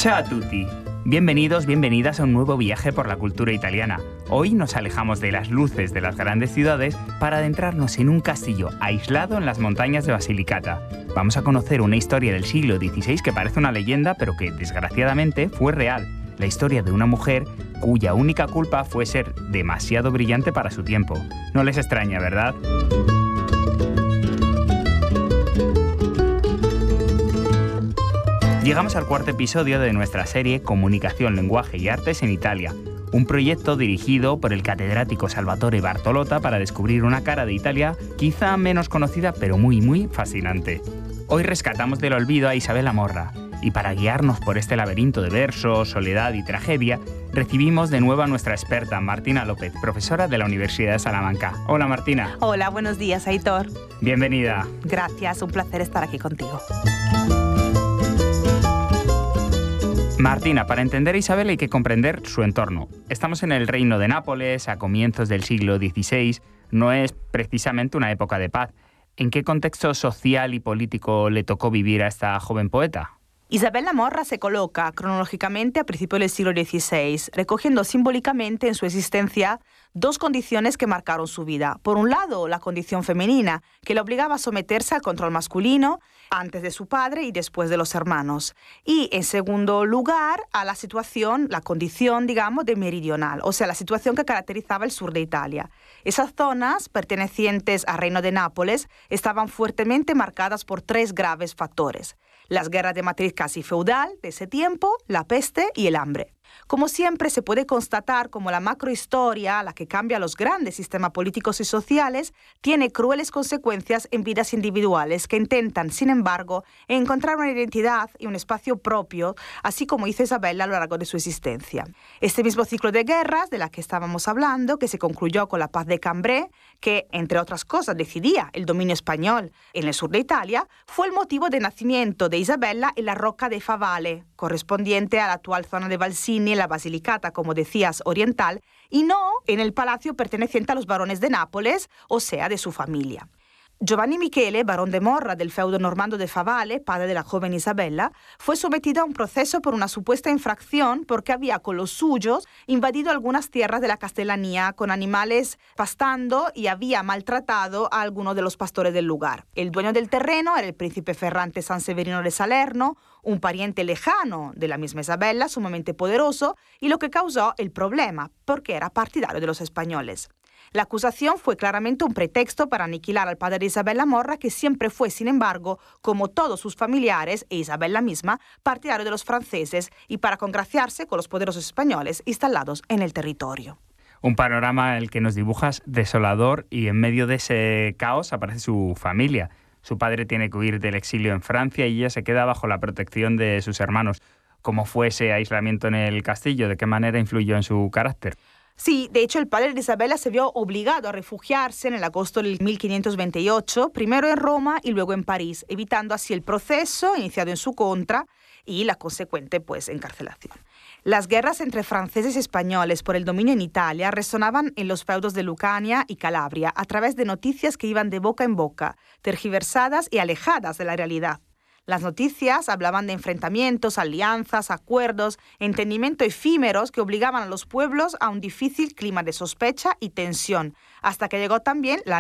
Ciao a tutti. Bienvenidos, bienvenidas a un nuevo viaje por la cultura italiana. Hoy nos alejamos de las luces de las grandes ciudades para adentrarnos en un castillo aislado en las montañas de Basilicata. Vamos a conocer una historia del siglo XVI que parece una leyenda, pero que desgraciadamente fue real. La historia de una mujer cuya única culpa fue ser demasiado brillante para su tiempo. No les extraña, ¿verdad? Llegamos al cuarto episodio de nuestra serie Comunicación, Lenguaje y Artes en Italia, un proyecto dirigido por el catedrático Salvatore Bartolotta para descubrir una cara de Italia quizá menos conocida, pero muy fascinante. Hoy rescatamos del olvido a Isabella Morra, y para guiarnos por este laberinto de versos, soledad y tragedia, recibimos de nuevo a nuestra experta Martina López, profesora de la Universidad de Salamanca. Hola, Martina. Hola, buenos días, Aitor. Bienvenida. Gracias, un placer estar aquí contigo. Martina, para entender a Isabel hay que comprender su entorno. Estamos en el Reino de Nápoles, a comienzos del siglo XVI. No es precisamente una época de paz. ¿En qué contexto social y político le tocó vivir a esta joven poeta? Isabella Morra se coloca cronológicamente a principios del siglo XVI, recogiendo simbólicamente en su existencia dos condiciones que marcaron su vida. Por un lado, la condición femenina, que la obligaba a someterse al control masculino antes de su padre y después de los hermanos. Y, en segundo lugar, a la condición, de meridional, o sea, la situación que caracterizaba el sur de Italia. Esas zonas, pertenecientes al Reino de Nápoles, estaban fuertemente marcadas por tres graves factores: las guerras de matriz casi feudal de ese tiempo, la peste y el hambre. Como siempre, se puede constatar como la macrohistoria, la que cambia los grandes sistemas políticos y sociales, tiene crueles consecuencias en vidas individuales que intentan, sin embargo, encontrar una identidad y un espacio propio, así como hizo Isabella a lo largo de su existencia. Este mismo ciclo de guerras, de la que estábamos hablando, que se concluyó con la paz de Cambrai, que, entre otras cosas, decidía el dominio español en el sur de Italia, fue el motivo de nacimiento de Isabella en la Rocca de Favale, correspondiente a la actual zona de Valsini, en la Basilicata, como decías, oriental, y no en el palacio perteneciente a los barones de Nápoles, o sea, de su familia. Giovanni Michele, barón de Morra del feudo normando de Favale, padre de la joven Isabella, fue sometido a un proceso por una supuesta infracción porque había con los suyos invadido algunas tierras de la Castellanía con animales pastando y había maltratado a algunos de los pastores del lugar. El dueño del terreno era el príncipe Ferrante Sanseverino de Salerno, un pariente lejano de la misma Isabella, sumamente poderoso, y lo que causó el problema, porque era partidario de los españoles. La acusación fue claramente un pretexto para aniquilar al padre de Isabella Morra, que siempre fue, sin embargo, como todos sus familiares e Isabella misma, partidario de los franceses y para congraciarse con los poderosos españoles instalados en el territorio. Un panorama el que nos dibujas desolador, y en medio de ese caos aparece su familia. Su padre tiene que huir del exilio en Francia y ella se queda bajo la protección de sus hermanos. ¿Cómo fue ese aislamiento en el castillo? ¿De qué manera influyó en su carácter? Sí, de hecho el padre de Isabella se vio obligado a refugiarse en el agosto del 1528, primero en Roma y luego en París, evitando así el proceso iniciado en su contra y la consecuente encarcelación. Las guerras entre franceses y españoles por el dominio en Italia resonaban en los feudos de Lucania y Calabria a través de noticias que iban de boca en boca, tergiversadas y alejadas de la realidad. Las noticias hablaban de enfrentamientos, alianzas, acuerdos, entendimientos efímeros que obligaban a los pueblos a un difícil clima de sospecha y tensión, hasta que llegó también la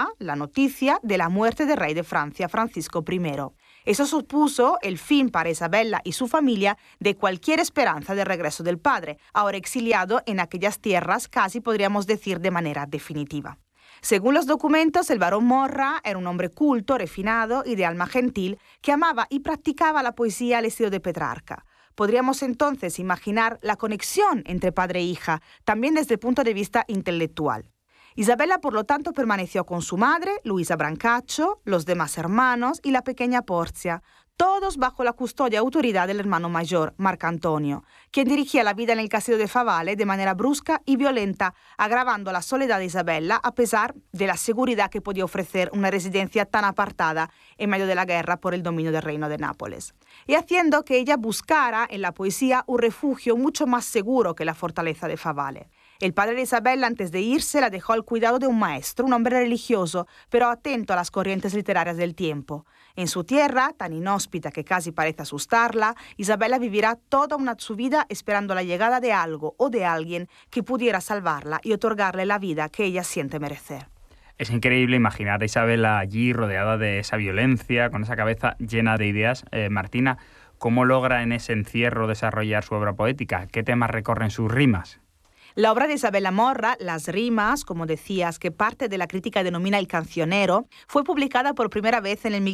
noticia de la muerte del rey de Francia, Francisco I. Eso supuso el fin para Isabella y su familia de cualquier esperanza de regreso del padre, ahora exiliado en aquellas tierras, casi podríamos decir de manera definitiva. Según los documentos, el barón Morra era un hombre culto, refinado y de alma gentil que amaba y practicaba la poesía al estilo de Petrarca. Podríamos entonces imaginar la conexión entre padre e hija, también desde el punto de vista intelectual. Isabella, por lo tanto, permaneció con su madre, Luisa Brancaccio, los demás hermanos y la pequeña Porzia, todos bajo la custodia y autoridad del hermano mayor, Marcantonio, quien dirigía la vida en el castillo de Favale de manera brusca y violenta, agravando la soledad de Isabella a pesar de la seguridad que podía ofrecer una residencia tan apartada en medio de la guerra por el dominio del reino de Nápoles, y haciendo que ella buscara en la poesía un refugio mucho más seguro que la fortaleza de Favale. El padre de Isabella, antes de irse, la dejó al cuidado de un maestro, un hombre religioso, pero atento a las corrientes literarias del tiempo. En su tierra, tan inhóspita que casi parece asustarla, Isabella vivirá toda su vida esperando la llegada de algo o de alguien que pudiera salvarla y otorgarle la vida que ella siente merecer. Es increíble imaginar a Isabella allí rodeada de esa violencia, con esa cabeza llena de ideas. Martina, ¿cómo logra en ese encierro desarrollar su obra poética? ¿Qué temas recorren sus rimas? La obra de Isabella Morra, Las rimas, como decías, que parte de la crítica denomina El cancionero, fue publicada por primera vez en el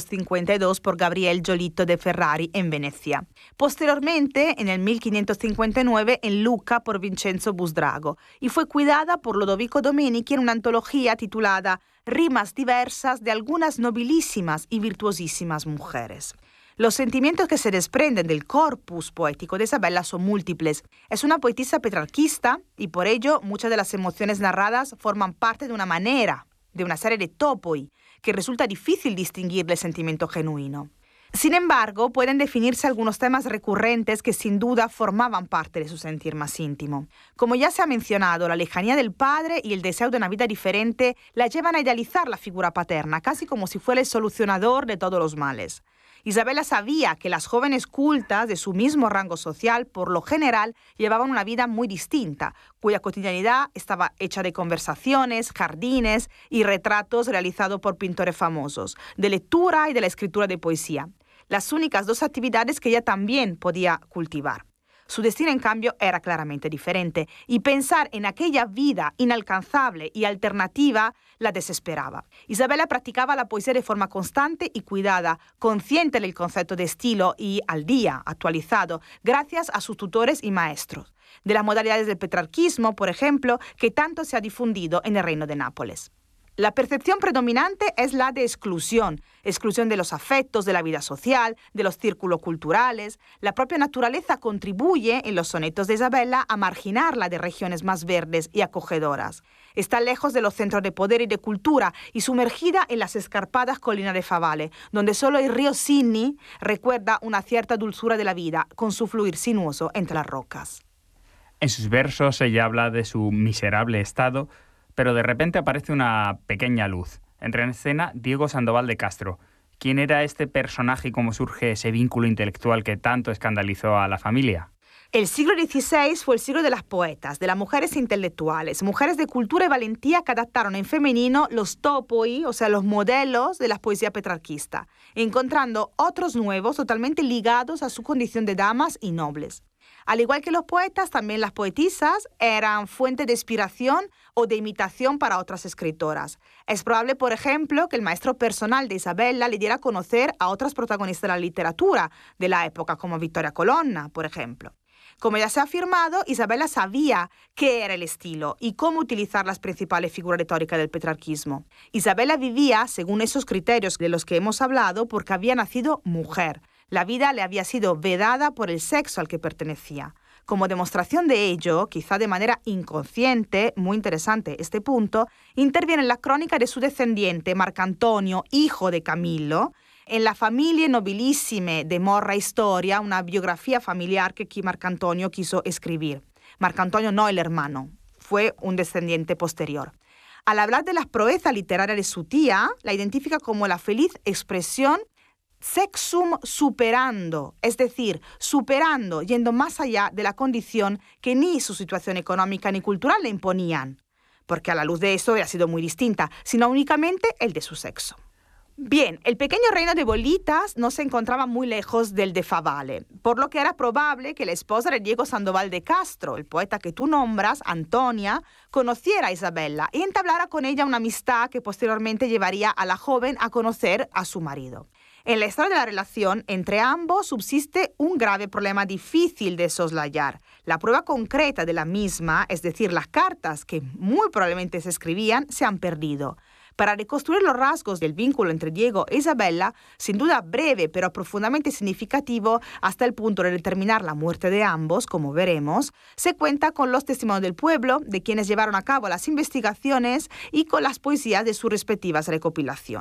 1552 por Gabriel Giolito de Ferrari en Venecia. Posteriormente, en el 1559, en Lucca por Vincenzo Busdrago, y fue cuidada por Lodovico Domenici en una antología titulada Rimas diversas de algunas nobilísimas y virtuosísimas mujeres. Los sentimientos que se desprenden del corpus poético de Isabella son múltiples. Es una poetisa petrarquista y por ello muchas de las emociones narradas forman parte de una manera, de una serie de topoi, que resulta difícil distinguir del sentimiento genuino. Sin embargo, pueden definirse algunos temas recurrentes que sin duda formaban parte de su sentir más íntimo. Como ya se ha mencionado, la lejanía del padre y el deseo de una vida diferente la llevan a idealizar la figura paterna, casi como si fuera el solucionador de todos los males. Isabella sabía que las jóvenes cultas de su mismo rango social, por lo general, llevaban una vida muy distinta, cuya cotidianidad estaba hecha de conversaciones, jardines y retratos realizados por pintores famosos, de lectura y de la escritura de poesía, las únicas dos actividades que ella también podía cultivar. Su destino, en cambio, era claramente diferente, y pensar en aquella vida inalcanzable y alternativa la desesperaba. Isabella practicaba la poesía de forma constante y cuidada, consciente del concepto de estilo y al día, actualizado, gracias a sus tutores y maestros, de las modalidades del petrarquismo, por ejemplo, que tanto se ha difundido en el Reino de Nápoles. La percepción predominante es la de exclusión de los afectos, de la vida social, de los círculos culturales. La propia naturaleza contribuye en los sonetos de Isabella a marginarla de regiones más verdes y acogedoras. Está lejos de los centros de poder y de cultura y sumergida en las escarpadas colinas de Favale, donde solo el río Sinni recuerda una cierta dulzura de la vida con su fluir sinuoso entre las rocas. En sus versos ella habla de su miserable estado, pero de repente aparece una pequeña luz. Entra en escena Diego Sandoval de Castro. ¿Quién era este personaje y cómo surge ese vínculo intelectual que tanto escandalizó a la familia? El siglo XVI fue el siglo de las poetas, de las mujeres intelectuales, mujeres de cultura y valentía que adaptaron en femenino los topoi, o sea, los modelos de la poesía petrarquista, encontrando otros nuevos totalmente ligados a su condición de damas y nobles. Al igual que los poetas, también las poetisas eran fuente de inspiración o de imitación para otras escritoras. Es probable, por ejemplo, que el maestro personal de Isabella le diera a conocer a otras protagonistas de la literatura de la época, como Vittoria Colonna, por ejemplo. Como ya se ha afirmado, Isabella sabía qué era el estilo y cómo utilizar las principales figuras retóricas del petrarquismo. Isabella vivía, según esos criterios de los que hemos hablado, porque había nacido mujer. La vida le había sido vedada por el sexo al que pertenecía. Como demostración de ello, quizá de manera inconsciente, muy interesante este punto, interviene la crónica de su descendiente, Marcantonio, hijo de Camillo, en la Familie Nobilissime de Morra Historia, una biografía familiar que Marcantonio quiso escribir. Marcantonio no el hermano, fue un descendiente posterior. Al hablar de las proezas literarias de su tía, la identifica como la feliz expresión sexum superando, es decir, superando, yendo más allá de la condición que ni su situación económica ni cultural le imponían, porque a la luz de eso había sido muy distinta, sino únicamente el de su sexo. Bien, el pequeño reino de Bolitas no se encontraba muy lejos del de Favale, por lo que era probable que la esposa de Diego Sandoval de Castro, el poeta que tú nombras, Antonia, conociera a Isabella y entablara con ella una amistad que posteriormente llevaría a la joven a conocer a su marido. En la historia de la relación entre ambos subsiste un grave problema difícil de soslayar. La prueba concreta de la misma, es decir, las cartas que muy probablemente se escribían, se han perdido. Para reconstruir los rasgos del vínculo entre Diego e Isabella, sin duda breve pero profundamente significativo hasta el punto de determinar la muerte de ambos, como veremos, se cuenta con los testimonios del pueblo, de quienes llevaron a cabo las investigaciones y con las poesías de sus respectivas recopilaciones.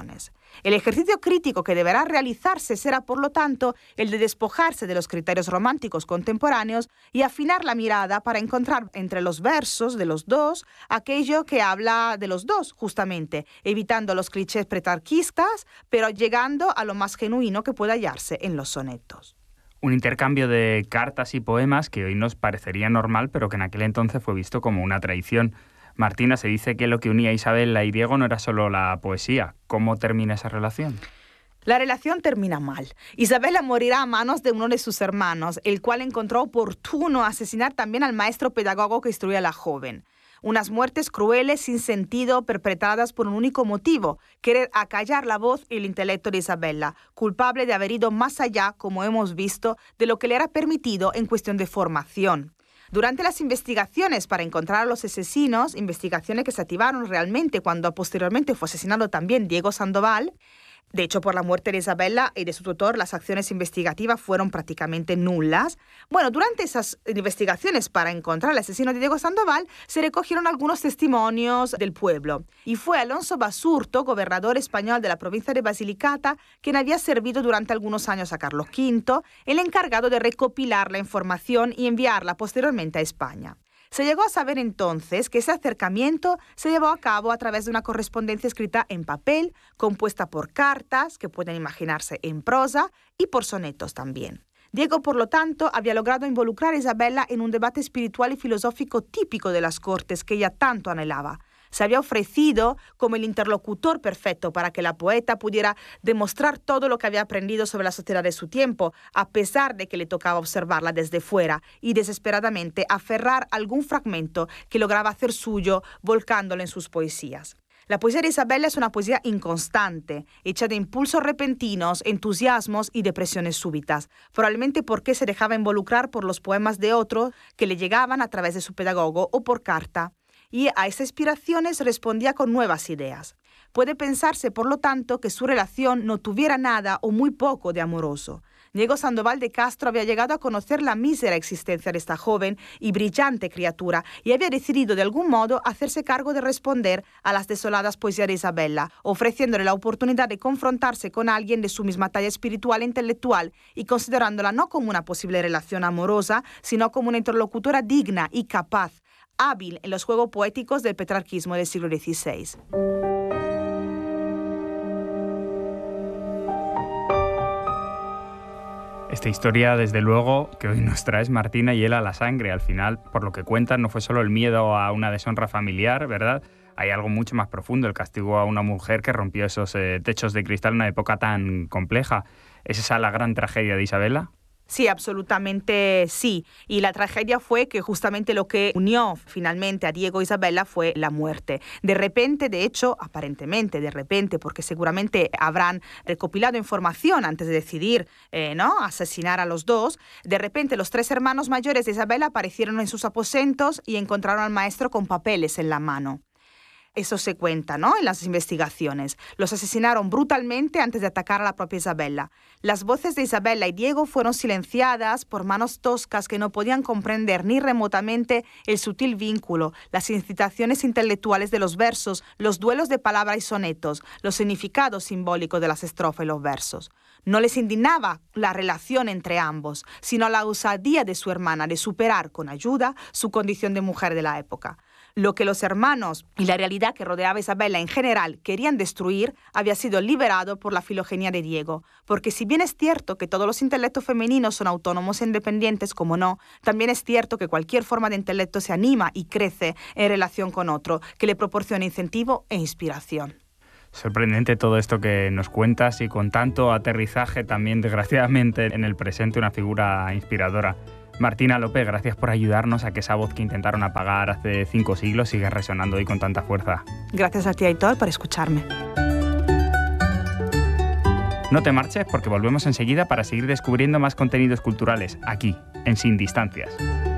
El ejercicio crítico que deberá realizarse será, por lo tanto, el de despojarse de los criterios románticos contemporáneos y afinar la mirada para encontrar entre los versos de los dos aquello que habla de los dos, justamente, evitando los clichés petrarquistas, pero llegando a lo más genuino que pueda hallarse en los sonetos. Un intercambio de cartas y poemas que hoy nos parecería normal, pero que en aquel entonces fue visto como una traición. Martina, se dice que lo que unía a Isabela y Diego no era solo la poesía. ¿Cómo termina esa relación? La relación termina mal. Isabela morirá a manos de uno de sus hermanos, el cual encontró oportuno asesinar también al maestro pedagogo que instruía a la joven. Unas muertes crueles, sin sentido, perpetradas por un único motivo: querer acallar la voz y el intelecto de Isabela, culpable de haber ido más allá, como hemos visto, de lo que le era permitido en cuestión de formación. Durante las investigaciones para encontrar a los asesinos, investigaciones que se activaron realmente cuando posteriormente fue asesinado también Diego Sandoval, de hecho, por la muerte de Isabela y de su tutor, las acciones investigativas fueron prácticamente nulas. Bueno, durante esas investigaciones para encontrar al asesino de Diego Sandoval, se recogieron algunos testimonios del pueblo. Y fue Alonso Basurto, gobernador español de la provincia de Basilicata, quien había servido durante algunos años a Carlos V, el encargado de recopilar la información y enviarla posteriormente a España. Se llegó a saber entonces que ese acercamiento se llevó a cabo a través de una correspondencia escrita en papel, compuesta por cartas, que pueden imaginarse en prosa, y por sonetos también. Diego, por lo tanto, había logrado involucrar a Isabela en un debate espiritual y filosófico típico de las cortes que ella tanto anhelaba. Se había ofrecido como el interlocutor perfecto para que la poeta pudiera demostrar todo lo que había aprendido sobre la sociedad de su tiempo, a pesar de que le tocaba observarla desde fuera y desesperadamente aferrar algún fragmento que lograba hacer suyo, volcándolo en sus poesías. La poesía de Isabela es una poesía inconstante, hecha de impulsos repentinos, entusiasmos y depresiones súbitas, probablemente porque se dejaba involucrar por los poemas de otros que le llegaban a través de su pedagogo o por carta, y a esas inspiraciones respondía con nuevas ideas. Puede pensarse, por lo tanto, que su relación no tuviera nada o muy poco de amoroso. Diego Sandoval de Castro había llegado a conocer la mísera existencia de esta joven y brillante criatura y había decidido de algún modo hacerse cargo de responder a las desoladas poesías de Isabela, ofreciéndole la oportunidad de confrontarse con alguien de su misma talla espiritual e intelectual y considerándola no como una posible relación amorosa, sino como una interlocutora digna y capaz, hábil en los juegos poéticos del petrarquismo del siglo XVI. Esta historia, desde luego, que hoy nos traes, Martina, hiela la sangre. Al final, por lo que cuentan, no fue solo el miedo a una deshonra familiar, ¿verdad? Hay algo mucho más profundo, el castigo a una mujer que rompió esos techos de cristal en una época tan compleja. ¿Es esa la gran tragedia de Isabela? Sí, absolutamente sí. Y la tragedia fue que justamente lo que unió finalmente a Diego e Isabela fue la muerte. De repente, de hecho, aparentemente de repente, porque seguramente habrán recopilado información antes de decidir asesinar a los dos, de repente los tres hermanos mayores de Isabela aparecieron en sus aposentos y encontraron al maestro con papeles en la mano. Eso se cuenta, ¿no?, en las investigaciones. Los asesinaron brutalmente antes de atacar a la propia Isabela. Las voces de Isabela y Diego fueron silenciadas por manos toscas que no podían comprender ni remotamente el sutil vínculo, las incitaciones intelectuales de los versos, los duelos de palabra y sonetos, los significados simbólicos de las estrofas y los versos. No les indignaba la relación entre ambos, sino la osadía de su hermana de superar con ayuda su condición de mujer de la época. Lo que los hermanos y la realidad que rodeaba a Isabela en general querían destruir había sido liberado por la filogenia de Diego, porque si bien es cierto que todos los intelectos femeninos son autónomos e independientes, como no, también es cierto que cualquier forma de intelecto se anima y crece en relación con otro, que le proporciona incentivo e inspiración. Sorprendente todo esto que nos cuentas y con tanto aterrizaje también, desgraciadamente, en el presente, una figura inspiradora. Martina López, gracias por ayudarnos a que esa voz que intentaron apagar hace 5 siglos siga resonando hoy con tanta fuerza. Gracias a ti, Aitor, por escucharme. No te marches porque volvemos enseguida para seguir descubriendo más contenidos culturales aquí, en Sin Distancias.